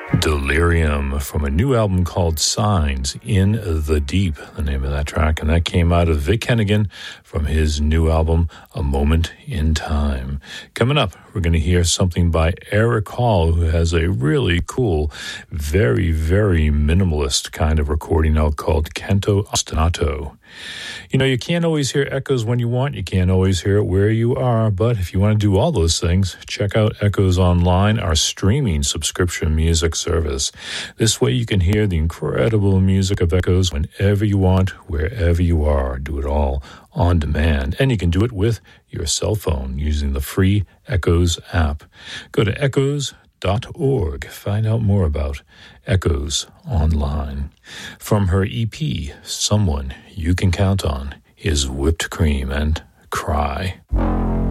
Delirium from a new album called Signs in the Deep, the name of that track, and that came out of Vic Hennigan from his new album, A Moment in Time. Coming up, we're going to hear something by Eric Hall, who has a really cool, very, very minimalist kind of recording out called Canto Ostinato. You know, you can't always hear Echoes when you want. You can't always hear it where you are. But if you want to do all those things, check out Echoes Online, our streaming subscription music service. This way you can hear the incredible music of Echoes whenever you want, wherever you are. Do it all on demand. And you can do it with your cell phone using the free Echoes app. Go to echoes.org. Find out more about Echoes Online. From her EP, Someone You Can Count On, is Whipped Cream and Cry.